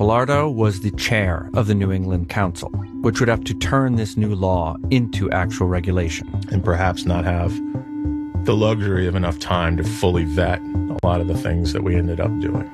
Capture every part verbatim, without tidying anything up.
Pappalardo was the chair of the New England Council, which would have to turn this new law into actual regulation. And perhaps not have the luxury of enough time to fully vet a lot of the things that we ended up doing.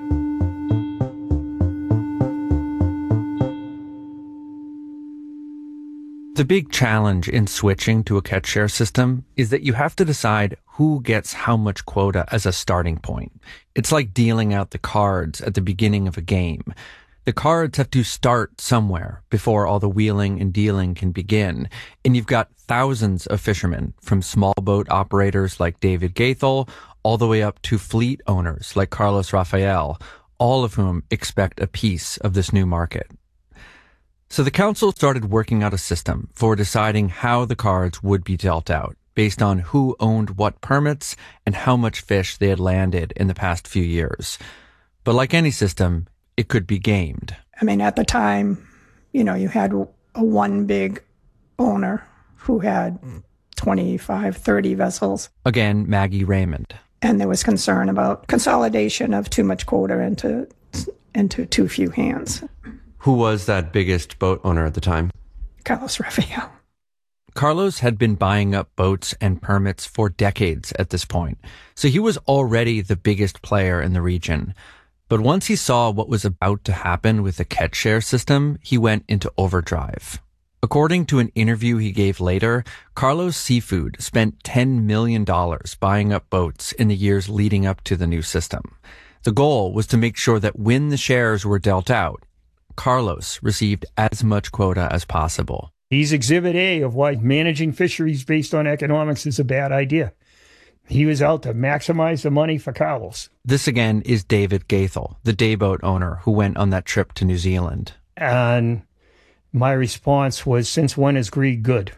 The big challenge in switching to a catch share system is that you have to decide who gets how much quota as a starting point. It's like dealing out the cards at the beginning of a game. The cards have to start somewhere before all the wheeling and dealing can begin. And you've got thousands of fishermen, from small boat operators like David Gaithel all the way up to fleet owners like Carlos Rafael, all of whom expect a piece of this new market. So the council started working out a system for deciding how the cards would be dealt out, based on who owned what permits and how much fish they had landed in the past few years. But like any system, it could be gamed. I mean, at the time, you know, you had a one big owner who had twenty-five, thirty vessels. Again, Maggie Raymond. And there was concern about consolidation of too much quota into, into too few hands. Who was that biggest boat owner at the time? Carlos Rafael. Carlos had been buying up boats and permits for decades at this point, so he was already the biggest player in the region. But once he saw what was about to happen with the catch share system, he went into overdrive. According to an interview he gave later, Carlos Seafood spent ten million dollars buying up boats in the years leading up to the new system. The goal was to make sure that when the shares were dealt out, Carlos received as much quota as possible. He's exhibit A of why managing fisheries based on economics is a bad idea. He was out to maximize the money for Carlos. This again is David Gaithel, the dayboat owner who went on that trip to New Zealand. And my response was, since when is greed good?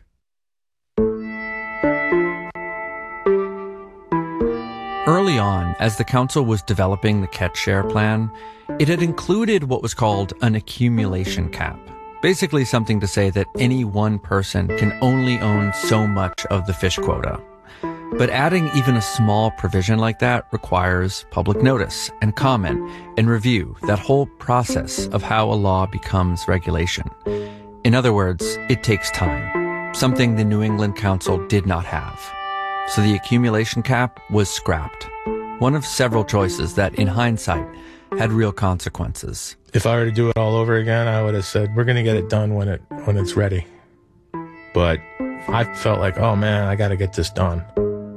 Early on, as the council was developing the catch share plan, it had included what was called an accumulation cap. Basically something to say that any one person can only own so much of the fish quota. But adding even a small provision like that requires public notice and comment and review, that whole process of how a law becomes regulation. In other words, it takes time, something the New England Council did not have. So the accumulation cap was scrapped. One of several choices that, in hindsight, had real consequences. If I were to do it all over again, I would have said, we're going to get it done when it when it's ready. But I felt like, oh man, I got to get this done.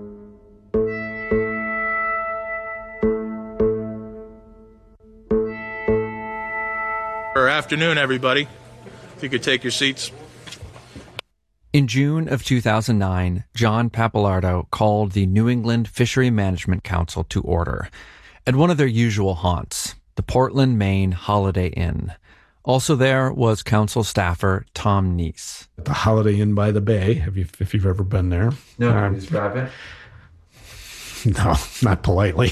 Good afternoon, everybody. If you could take your seats. In June of two thousand nine, John Pappalardo called the New England Fishery Management Council to order at one of their usual haunts, the Portland, Maine Holiday Inn. Also there was council staffer Tom Neese. The Holiday Inn by the Bay, have you, if you've ever been there. No, um, describe it. No, not politely.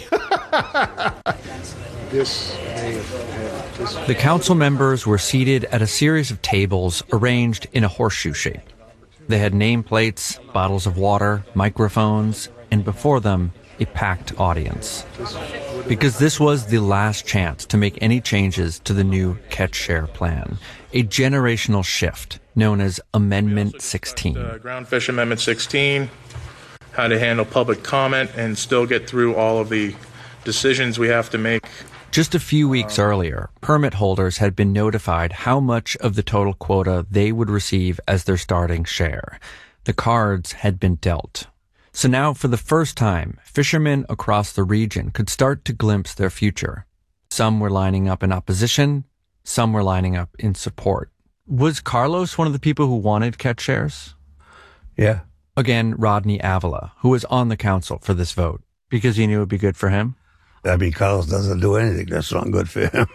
The council members were seated at a series of tables arranged in a horseshoe shape. They had nameplates, bottles of water, microphones, and before them, a packed audience. Because this was the last chance to make any changes to the new catch share plan, a generational shift known as Amendment sixteen. Uh, Ground Fish Amendment sixteen, how to handle public comment and still get through all of the decisions we have to make. Just a few weeks earlier, permit holders had been notified how much of the total quota they would receive as their starting share. The cards had been dealt. So now, for the first time, fishermen across the region could start to glimpse their future. Some were lining up in opposition, some were lining up in support. Was Carlos one of the people who wanted catch shares? Yeah. Again, Rodney Avila, who was on the council for this vote, because he knew it would be good for him. I mean, Carlos doesn't do anything that's not good for him.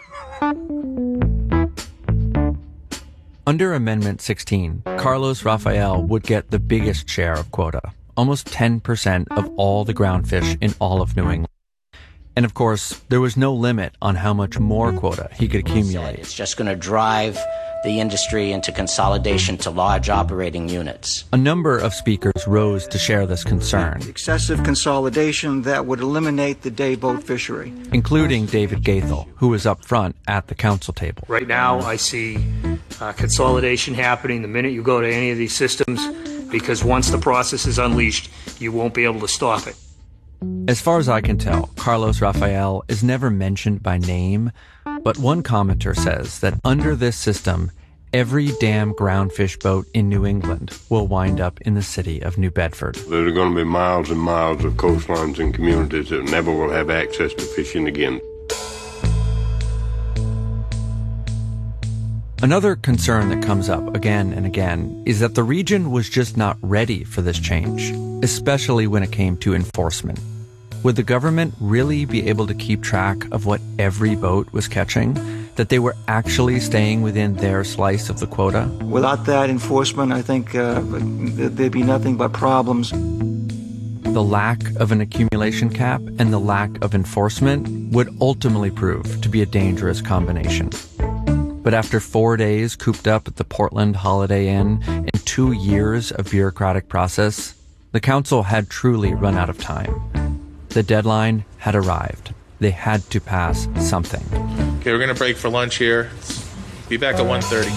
Under Amendment sixteen, Carlos Rafael would get the biggest share of quota, almost ten percent of all the ground fish in all of New England. And of course, there was no limit on how much more quota he could accumulate. It's just going to drive the industry into consolidation to large operating units. A number of speakers rose to share this concern, Excessive consolidation that would eliminate the day boat fishery. including David Gaithel, who was up front at the council table. Right now, I see uh, consolidation happening the minute you go to any of these systems, because once the process is unleashed, you won't be able to stop it. As far as I can tell, Carlos Rafael is never mentioned by name, but one commenter says that under this system, every damn groundfish boat in New England will wind up in the city of New Bedford. There are going to be miles and miles of coastlines and communities that never will have access to fishing again. Another concern that comes up again and again is that the region was just not ready for this change, especially when it came to enforcement. Would the government really be able to keep track of what every boat was catching? That they were actually staying within their slice of the quota? Without that enforcement, I think uh, there'd be nothing but problems. The lack of an accumulation cap and the lack of enforcement would ultimately prove to be a dangerous combination. But after four days cooped up at the Portland Holiday Inn and two years of bureaucratic process, the council had truly run out of time. The deadline had arrived. They had to pass something. Okay, we're going to break for lunch here. Be back at one thirty.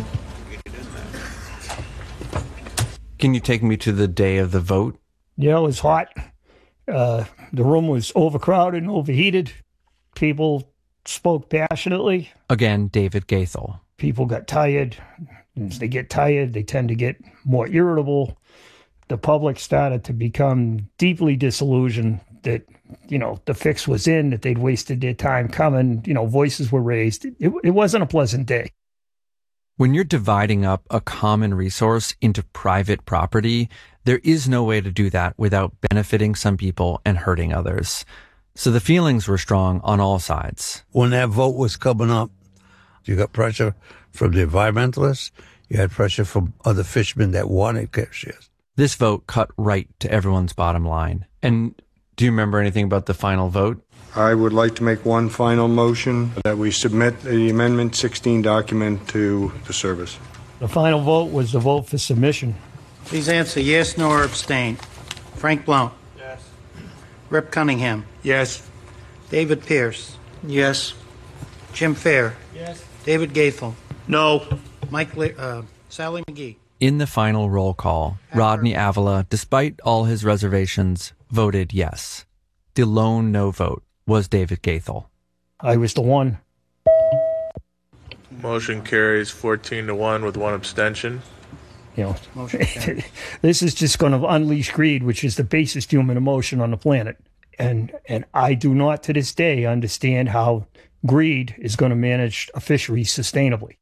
Can you take me to the day of the vote? Yeah, it was hot. Uh, the room was overcrowded and overheated. People spoke passionately. Again, David Gaithel. People got tired. As they get tired, they tend to get more irritable. The public started to become deeply disillusioned that, you know, the fix was in, that they'd wasted their time coming. You know, voices were raised. It, it wasn't a pleasant day. When you're dividing up a common resource into private property, there is no way to do that without benefiting some people and hurting others. So the feelings were strong on all sides. When that vote was coming up, you got pressure from the environmentalists. You had pressure from other fishermen that wanted catch. This vote cut right to everyone's bottom line. And do you remember anything about the final vote? I would like to make one final motion that we submit the Amendment sixteen document to the service. The final vote was the vote for submission. Please answer yes, no, or abstain. Frank Blount. Yes. Rip Cunningham. Yes. David Pierce. Yes. Jim Fair. Yes. David Gaithel. No. Mike, Le- uh, Sally McGee. In the final roll call, Rodney Avila, despite all his reservations, voted yes. The lone no vote was David Gaithel. I was the one. Motion carries fourteen to one with one abstention. You know, this is just going to unleash greed, which is the basest human emotion on the planet. And and I do not to this day understand how greed is going to manage a fishery sustainably.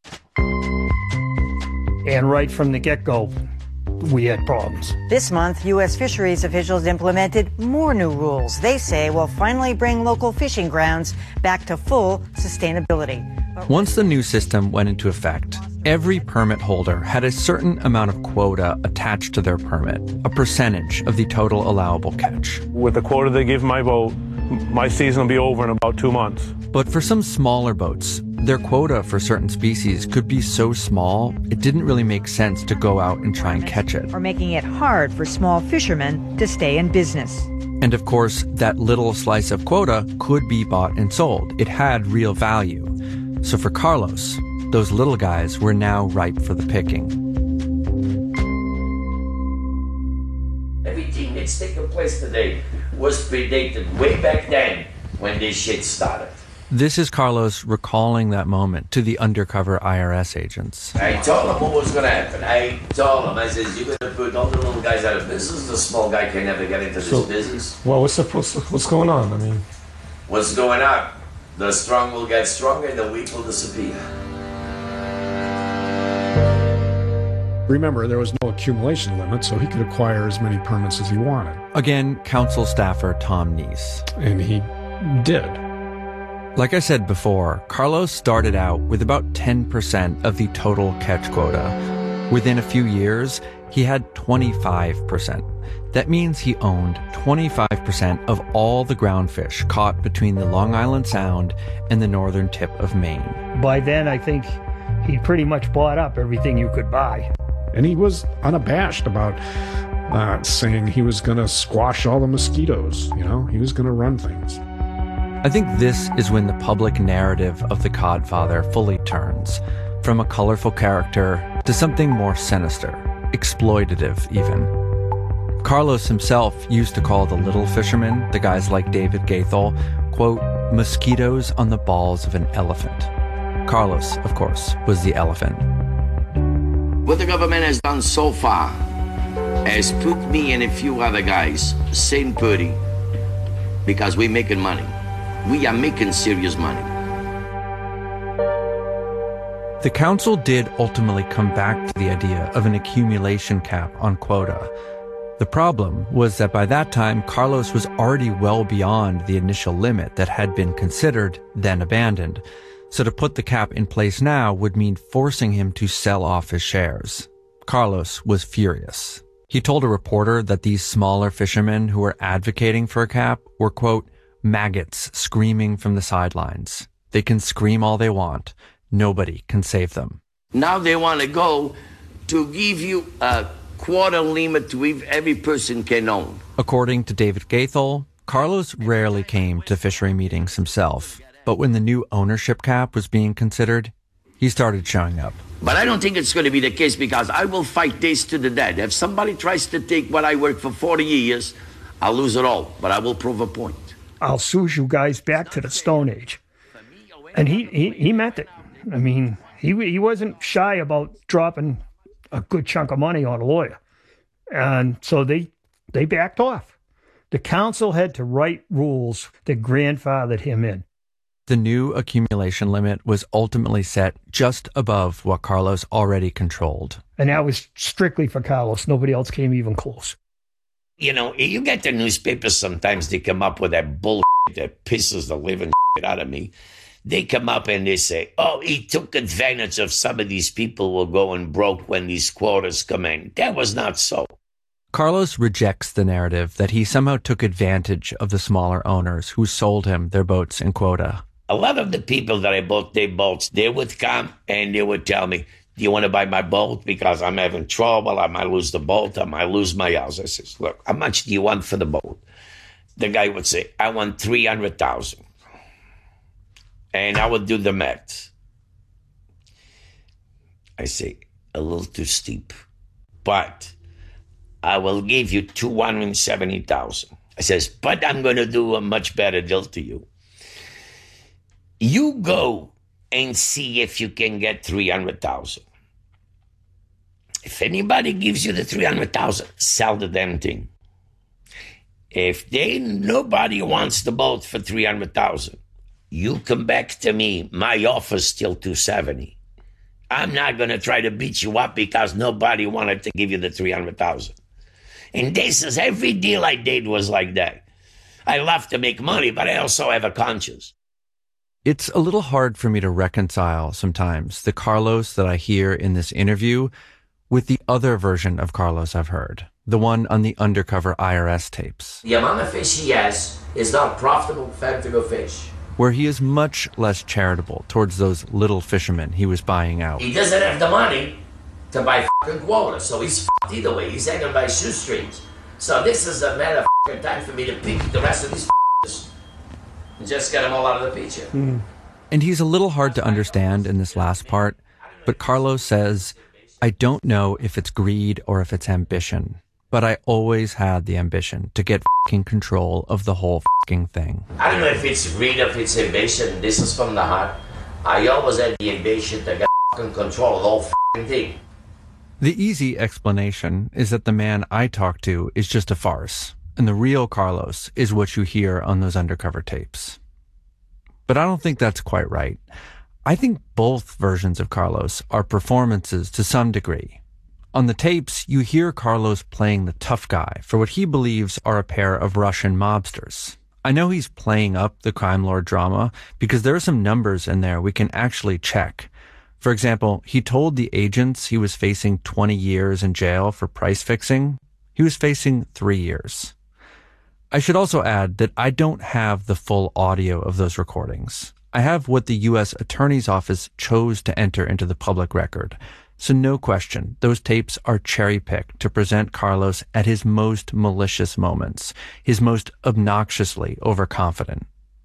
And right from the get-go, we had problems. This month, U S fisheries officials implemented more new rules they say will finally bring local fishing grounds back to full sustainability. Once the new system went into effect, every permit holder had a certain amount of quota attached to their permit, a percentage of the total allowable catch. With the quota they give my boat, my season will be over in about two months. But for some smaller boats, their quota for certain species could be so small, it didn't really make sense to go out and try and catch it. Or making it hard for small fishermen to stay in business. And of course, that little slice of quota could be bought and sold. It had real value. So for Carlos, those little guys were now ripe for the picking. Everything that's taken place today was predicted way back then when this shit started. This is Carlos recalling that moment to the undercover I R S agents. I told them what was going to happen. I told them, I said, you're going to put all the little guys out of business. The small guy can never get into this so, business. Well, what's, what's, what's going on? I mean... What's going on? The strong will get stronger and the weak will disappear. Remember, there was no accumulation limit, so he could acquire as many permits as he wanted. Again, council staffer Tom Neese. And he did. Like I said before, Carlos started out with about ten percent of the total catch quota. Within a few years, he had twenty-five percent. That means he owned twenty-five percent of all the groundfish caught between the Long Island Sound and the northern tip of Maine. By then, I think he pretty much bought up everything you could buy. And he was unabashed about uh, saying he was going to squash all the mosquitoes. You know, he was going to run things. I think this is when the public narrative of the Codfather fully turns, from a colorful character to something more sinister, exploitative even. Carlos himself used to call the little fishermen, the guys like David Gaithel, quote, mosquitoes on the balls of an elephant. Carlos, of course, was the elephant. What the government has done so far has put me and a few other guys same pretty because we're making money. We are making serious money. The council did ultimately come back to the idea of an accumulation cap on quota. The problem was that by that time, Carlos was already well beyond the initial limit that had been considered, then abandoned. So to put the cap in place now would mean forcing him to sell off his shares. Carlos was furious. He told a reporter that these smaller fishermen who were advocating for a cap were, quote, maggots screaming from the sidelines. They can scream all they want. Nobody can save them. Now they want to go to give you a quarter limit to every person can own. According to David Gaithel, Carlos rarely came to fishery meetings himself, but when the new ownership cap was being considered, he started showing up. But I don't think it's going to be the case because I will fight this to the death. If somebody tries to take what I worked for forty years, I'll lose it all, but I will prove a point. I'll sue you guys back to the Stone Age. And he, he, he meant it. I mean, he he wasn't shy about dropping a good chunk of money on a lawyer. And so they they backed off. The council had to write rules that grandfathered him in. The new accumulation limit was ultimately set just above what Carlos already controlled. And that was strictly for Carlos. Nobody else came even close. You know, you get the newspapers sometimes, they come up with that bullshit that pisses the living shit out of me. They come up and they say, oh, he took advantage of some of these people who were going broke when these quotas come in. That was not so. Carlos rejects the narrative that he somehow took advantage of the smaller owners who sold him their boats in quota. A lot of the people that I bought their boats, they would come and they would tell me, do you want to buy my boat? Because I'm having trouble. I might lose the boat. I might lose my house. I says, look, how much do you want for the boat? The guy would say, I want three hundred thousand dollars. And I would do the math. I say, a little too steep. But I will give you two hundred seventy thousand dollars. I says, but I'm going to do a much better deal to you. You go and see if you can get three hundred thousand dollars. If anybody gives you the three hundred thousand dollars, sell the damn thing. If they nobody wants the boat for three hundred thousand dollars, you come back to me. My offer's still two hundred seventy thousand dollars. I'm not going to try to beat you up because nobody wanted to give you the three hundred thousand dollars. And this is every deal I did was like that. I love to make money, but I also have a conscience. It's a little hard for me to reconcile sometimes the Carlos that I hear in this interview with the other version of Carlos I've heard, the one on the undercover I R S tapes. The amount of fish he has is not profitable for him to go fish. Where he is much less charitable towards those little fishermen he was buying out. He doesn't have the money to buy fucking quota, so he's fucked either way. He's hanging by shoestrings. So this is a matter of fucking time for me to pick the rest of these f***ers and just get them all out of the picture. Mm. And he's a little hard to understand in this last part, but Carlos says, I don't know if it's greed or if it's ambition, but I always had the ambition to get fucking control of the whole fucking thing. I don't know if it's greed or if it's ambition. This is from the heart. I always had the ambition to get fucking control of the whole fucking thing. The easy explanation is that the man I talk to is just a farce, and the real Carlos is what you hear on those undercover tapes. But I don't think that's quite right. I think both versions of Carlos are performances to some degree. On the tapes, you hear Carlos playing the tough guy for what he believes are a pair of Russian mobsters. I know he's playing up the crime lord drama because there are some numbers in there we can actually check. For example, he told the agents he was facing twenty years in jail for price fixing. He was facing three years. I should also add that I don't have the full audio of those recordings. I have what the U S Attorney's Office chose to enter into the public record. So no question, those tapes are cherry-picked to present Carlos at his most malicious moments, his most obnoxiously overconfident.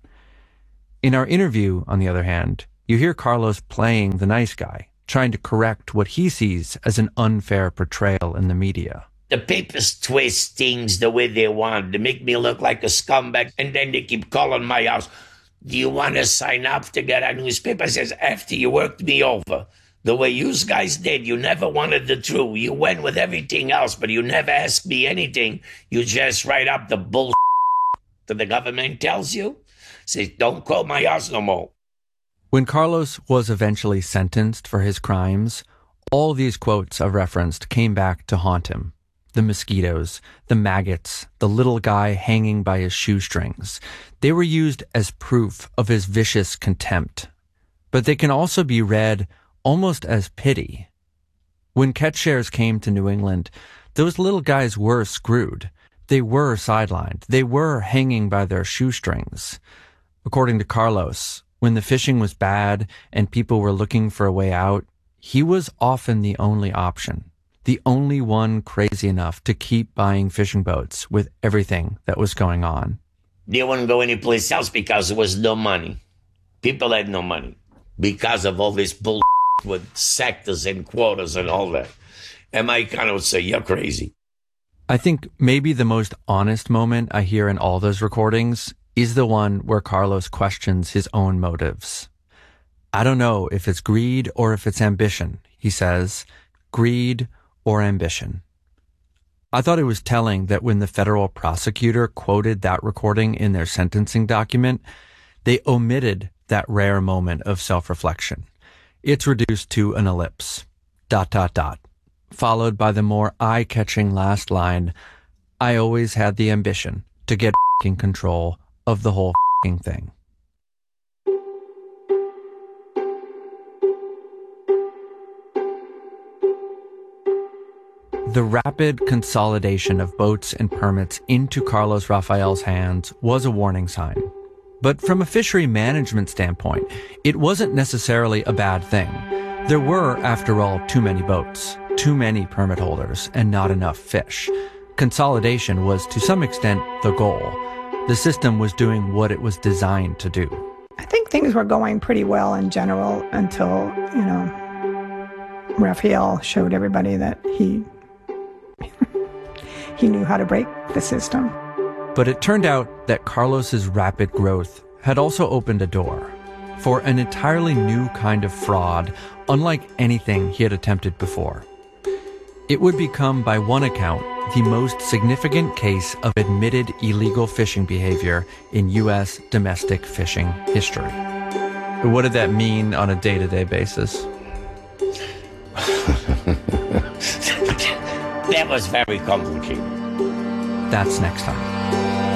In our interview, on the other hand, you hear Carlos playing the nice guy, trying to correct what he sees as an unfair portrayal in the media. The papers twist things the way they want. They make me look like a scumbag, and then they keep calling my house. Do you want to sign up to get a newspaper? I says, after you worked me over, the way you guys did, you never wanted the truth. You went with everything else, but you never asked me anything. You just write up the bullshit that the government tells you. Say, don't call my house no more. When Carlos was eventually sentenced for his crimes, all these quotes I've referenced came back to haunt him. The mosquitoes, the maggots, the little guy hanging by his shoestrings. They were used as proof of his vicious contempt. But they can also be read almost as pity. When catch shares came to New England, those little guys were screwed. They were sidelined. They were hanging by their shoestrings. According to Carlos, when the fishing was bad and people were looking for a way out, he was often the only option. The only one crazy enough to keep buying fishing boats with everything that was going on. They wouldn't go anyplace else because there was no money. People had no money because of all this bull with sectors and quotas and all that. And my kind of would say, you're crazy. I think maybe the most honest moment I hear in all those recordings is the one where Carlos questions his own motives. I don't know if it's greed or if it's ambition, he says. Greed or ambition. I thought it was telling that when the federal prosecutor quoted that recording in their sentencing document, they omitted that rare moment of self-reflection. It's reduced to an ellipse, dot, dot, dot, followed by the more eye-catching last line, I always had the ambition to get f***ing control of the whole f***ing thing. The rapid consolidation of boats and permits into Carlos Rafael's hands was a warning sign. But from a fishery management standpoint, it wasn't necessarily a bad thing. There were, after all, too many boats, too many permit holders, and not enough fish. Consolidation was, to some extent, the goal. The system was doing what it was designed to do. I think things were going pretty well in general until, you know, Rafael showed everybody that he he knew how to break the system. But it turned out that Carlos's rapid growth had also opened a door for an entirely new kind of fraud, unlike anything he had attempted before. It would become, by one account, the most significant case of admitted illegal fishing behavior in U S domestic fishing history. What did that mean on a day-to-day basis? That was very complicated. That's next time.